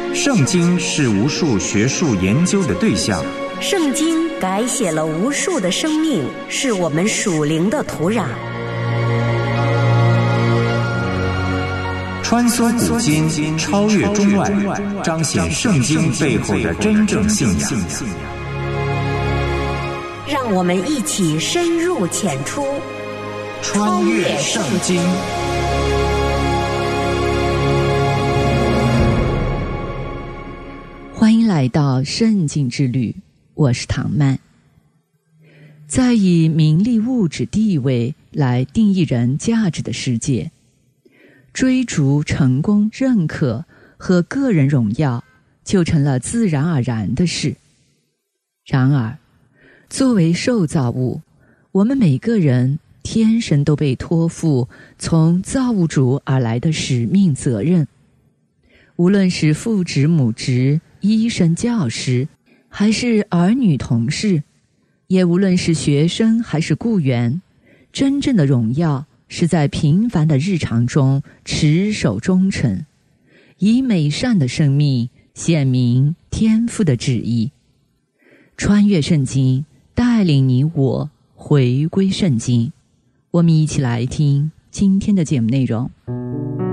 圣经是无数学术研究的对象， 圣经改写了无数的生命，是我们属灵的土壤。 穿梭古今，超越中外，彰显圣经背后的真正信仰。 让我们一起深入浅出， 穿越圣经。 欢迎来到圣经之旅，我是唐曼。在以名利物质地位来定义人价值的世界，追逐成功、认可和个人荣耀就成了自然而然的事。然而，作为受造物，我们每个人天生都被托付从造物主而来的使命责任。无论是父职、母职、医生、教师，还是儿女、同事，也无论是学生还是雇员，真正的荣耀是在平凡的日常中持守忠诚，以美善的生命显明天父的旨意。穿越圣经，带领你我回归圣经。我们一起来听今天的节目内容。